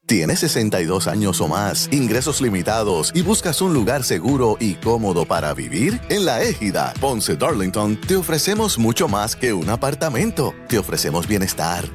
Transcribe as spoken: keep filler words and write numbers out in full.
¿Tienes sesenta y dos años o más, ingresos limitados y buscas un lugar seguro y cómodo para vivir? En La Égida, Ponce Darlington, te ofrecemos mucho más que un apartamento. Te ofrecemos bienestar,